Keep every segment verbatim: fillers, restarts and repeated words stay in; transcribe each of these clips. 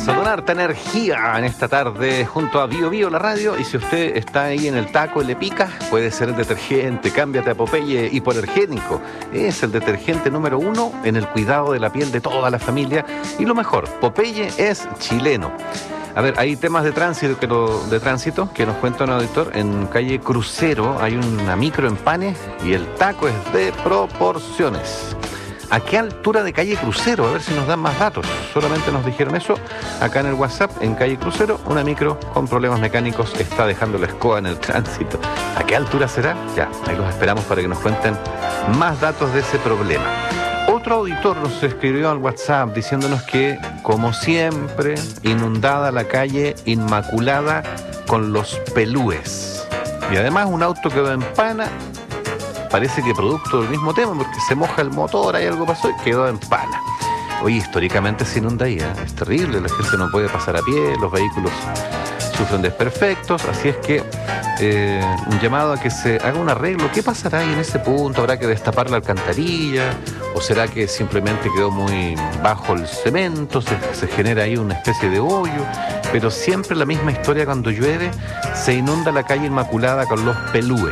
a donarte energía en esta tarde junto a Bio Bio, la radio. Y si usted está ahí en el taco y le pica, puede ser el detergente. Cámbiate a Popeye Hipoalergénico. Es el detergente número uno en el cuidado de la piel de toda la familia. Y lo mejor, Popeye es chileno. A ver, hay temas de tránsito que, lo, de tránsito que nos cuenta un auditor. En calle Crucero hay una micro en Panes y el taco es de proporciones. ¿A qué altura de calle Crucero? A ver si nos dan más datos. Solamente nos dijeron eso. Acá en el WhatsApp, en calle Crucero, una micro con problemas mecánicos está dejando la escoba en el tránsito. ¿A qué altura será? Ya, ahí los esperamos para que nos cuenten más datos de ese problema. Otro auditor nos escribió al WhatsApp diciéndonos que, como siempre, inundada la calle Inmaculada con los pelúes. Y además un auto quedó en pana. Parece que producto del mismo tema, porque se moja el motor, hay algo pasó y quedó en pana. Oye, históricamente se inunda ahí, ¿eh? Es terrible, la gente no puede pasar a pie, los vehículos sufren desperfectos, así es que eh, un llamado a que se haga un arreglo. ¿Qué pasará ahí en ese punto? ¿Habrá que destapar la alcantarilla? ¿O será que simplemente quedó muy bajo el cemento? Se, se genera ahí una especie de hoyo. Pero siempre la misma historia cuando llueve, se inunda la calle Inmaculada con los pelúes.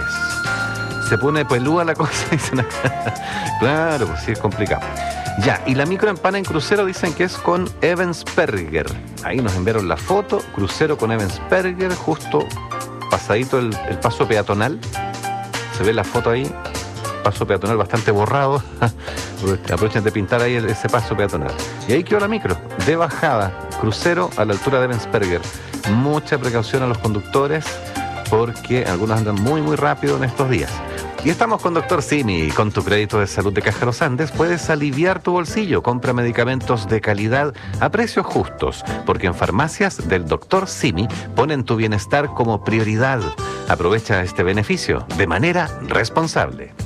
Se pone pelúa la cosa, dicen acá. Claro, pues sí, es complicado. Ya, y la micro en Pana en Crucero dicen que es con Ebensperger. Ahí nos enviaron la foto, Crucero con Ebensperger, justo pasadito el, el paso peatonal. Se ve la foto ahí, paso peatonal bastante borrado. Aprovechen de pintar ahí el, ese paso peatonal. Y ahí quedó la micro, de bajada, Crucero a la altura de Ebensperger. Mucha precaución a los conductores, porque algunos andan muy, muy rápido en estos días. Y estamos con Doctor Simi. Con tu crédito de salud de Caja Los Andes puedes aliviar tu bolsillo. Compra medicamentos de calidad a precios justos, porque en farmacias del Doctor Simi ponen tu bienestar como prioridad. Aprovecha este beneficio de manera responsable.